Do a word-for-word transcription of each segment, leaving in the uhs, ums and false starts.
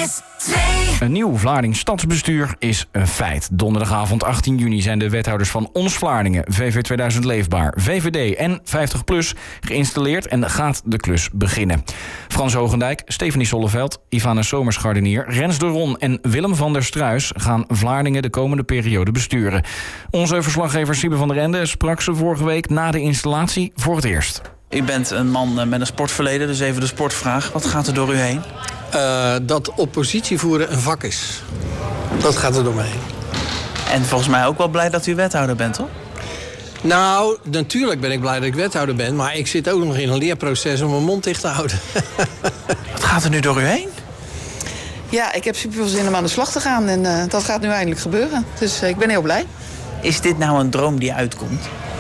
is twee. Een nieuw Vlaardings stadsbestuur is een feit. Donderdagavond achttien juni zijn de wethouders van Ons Vlaardingen, V V tweeduizend Leefbaar, V V D en vijftig plus geïnstalleerd en gaat de klus beginnen. Frans Hogendijk, Stefanie Solleveld, Ivana Somerschardenier, Rens de Ron en Willem van der Struis gaan Vlaardingen de komende periode besturen. Onze verslaggever Siebe van der Ende sprak ze vorige week na de installatie voor het eerst. U bent een man met een sportverleden, dus even de sportvraag. Wat gaat er door u heen? Uh, dat oppositie voeren een vak is. Dat gaat er door me heen. En volgens mij ook wel blij dat u wethouder bent, toch? Nou, natuurlijk ben ik blij dat ik wethouder ben, maar ik zit ook nog in een leerproces om mijn mond dicht te houden. Wat gaat er nu door u heen? Ja, ik heb super veel zin om aan de slag te gaan en uh, dat gaat nu eindelijk gebeuren. Dus uh, ik ben heel blij. Is dit nou een droom die uitkomt?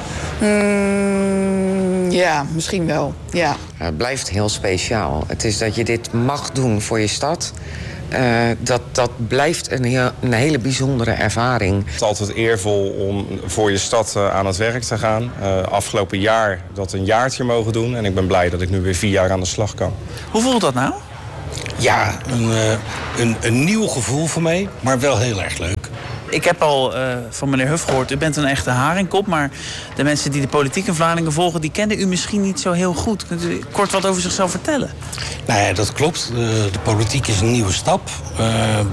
Mm, ja, misschien wel, ja. Het blijft heel speciaal. Het is dat je dit mag doen voor je stad. Uh, dat, dat blijft een, heel, een hele bijzondere ervaring. Het is altijd eervol om voor je stad uh, aan het werk te gaan. Uh, afgelopen jaar dat een jaartje mogen doen. En ik ben blij dat ik nu weer vier jaar aan de slag kan. Hoe voelt dat nou? Ja, een, uh, een, een nieuw gevoel voor mij, maar wel heel erg leuk. Ik heb al uh, van meneer Huff gehoord, u bent een echte haringkop, maar de mensen die de politiek in Vlaardingen volgen, die kennen u misschien niet zo heel goed. Kunt u kort wat over zichzelf vertellen? Nou ja, dat klopt. Uh, de politiek is een nieuwe stap. Uh,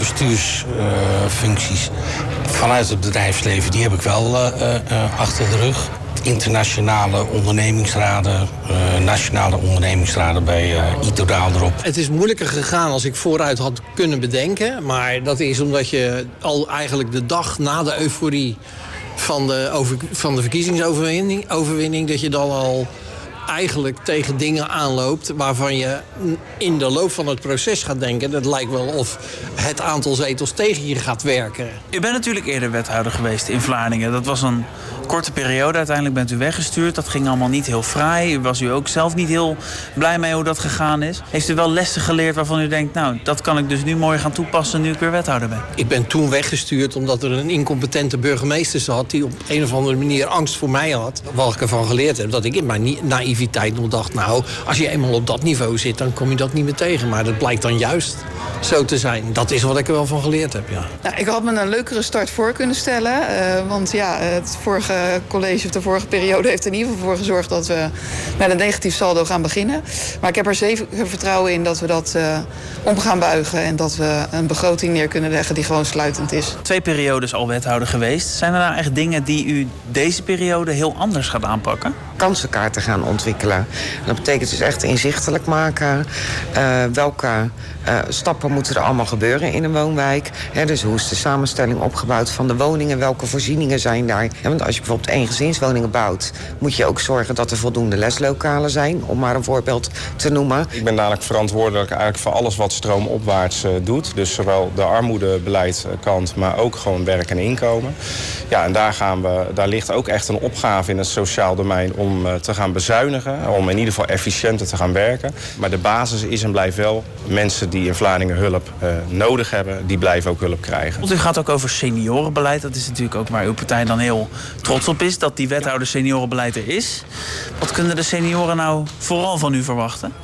bestuursfuncties uh, vanuit het bedrijfsleven, die heb ik wel uh, uh, achter de rug. Internationale ondernemingsraden, uh, nationale ondernemingsraden bij uh, Itodaal erop. Het is moeilijker gegaan als ik vooruit had kunnen bedenken. Maar dat is omdat je al eigenlijk de dag na de euforie van de, over, van de verkiezingsoverwinning... overwinning, dat je dan al eigenlijk tegen dingen aanloopt waarvan je in de loop van het proces gaat denken. Dat lijkt wel of het aantal zetels tegen je gaat werken. U bent natuurlijk eerder wethouder geweest in Vlaardingen. Dat was een korte periode. Uiteindelijk bent u weggestuurd. Dat ging allemaal niet heel fraai. U was u ook zelf niet heel blij mee hoe dat gegaan is. Heeft u wel lessen geleerd waarvan u denkt, nou, dat kan ik dus nu mooi gaan toepassen nu ik weer wethouder ben? Ik ben toen weggestuurd omdat er een incompetente burgemeester zat die op een of andere manier angst voor mij had. Wat ik ervan geleerd heb, dat ik in mijn naïviteit nog dacht, nou, als je eenmaal op dat niveau zit, dan kom je dat niet meer tegen. Maar dat blijkt dan juist zo te zijn. Dat is wat ik er wel van geleerd heb, ja. Nou, ik had me een leukere start voor kunnen stellen. Uh, want ja, het vorige college of de vorige periode heeft er in ieder geval voor gezorgd dat we met een negatief saldo gaan beginnen. Maar ik heb er zeker vertrouwen in dat we dat uh, om gaan buigen en dat we een begroting neer kunnen leggen die gewoon sluitend is. Twee periodes al wethouder geweest. Zijn er nou echt dingen die u deze periode heel anders gaat aanpakken? Kansenkaarten gaan ontwikkelen. En dat betekent dus echt inzichtelijk maken. Uh, welke uh, stappen moeten er allemaal gebeuren in een woonwijk? He, dus hoe is de samenstelling opgebouwd van de woningen? Welke voorzieningen zijn daar? Ja, want als je bijvoorbeeld eengezinswoningen bouwt, moet je ook zorgen dat er voldoende leslokalen zijn, om maar een voorbeeld te noemen. Ik ben dadelijk verantwoordelijk eigenlijk voor alles wat stroomopwaarts uh, doet. Dus zowel de armoedebeleidskant, maar ook gewoon werk en inkomen. Ja, en daar, gaan we, daar ligt ook echt een opgave in het sociaal domein om uh, te gaan bezuinigen. Om in ieder geval efficiënter te gaan werken. Maar de basis is en blijft wel, mensen die in Vlaardingen hulp uh, nodig hebben, die blijven ook hulp krijgen. Want u gaat ook over seniorenbeleid. Dat is natuurlijk ook waar uw partij dan heel trots op is, dat die wethouder seniorenbeleid er is. Wat kunnen de senioren nou vooral van u verwachten?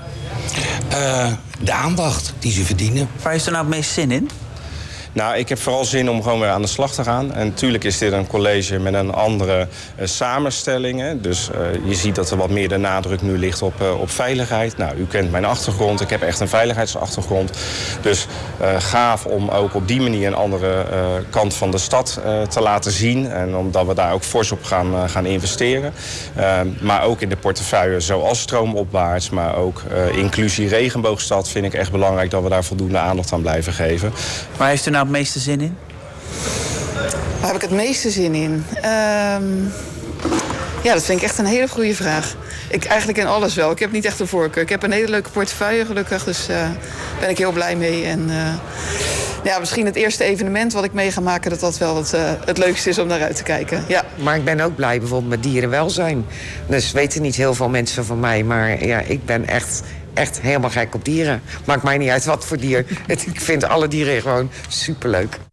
Uh, de aandacht die ze verdienen. Waar heeft u nou het meest zin in? Nou, ik heb vooral zin om gewoon weer aan de slag te gaan. En natuurlijk is dit een college met een andere uh, samenstelling. Hè. Dus uh, je ziet dat er wat meer de nadruk nu ligt op, uh, op veiligheid. Nou, u kent mijn achtergrond. Ik heb echt een veiligheidsachtergrond. Dus uh, gaaf om ook op die manier een andere uh, kant van de stad uh, te laten zien. En omdat we daar ook fors op gaan, uh, gaan investeren. Uh, maar ook in de portefeuille zoals stroomopwaarts. Maar ook uh, inclusie regenboogstad vind ik echt belangrijk dat we daar voldoende aandacht aan blijven geven. Waar heeft u nou het meeste zin in? Waar heb ik het meeste zin in? Um, ja, dat vind ik echt een hele goede vraag. Ik, eigenlijk in alles wel. Ik heb niet echt een voorkeur. Ik heb een hele leuke portefeuille gelukkig, dus daar uh, ben ik heel blij mee. En uh, ja, misschien het eerste evenement wat ik mee ga maken, dat dat wel het, uh, het leukste is om naar uit te kijken. Ja. Maar ik ben ook blij bijvoorbeeld met dierenwelzijn. Dus weten niet heel veel mensen van mij, maar ja, ik ben echt... echt helemaal gek op dieren. Maakt mij niet uit wat voor dier. Ik vind alle dieren gewoon superleuk.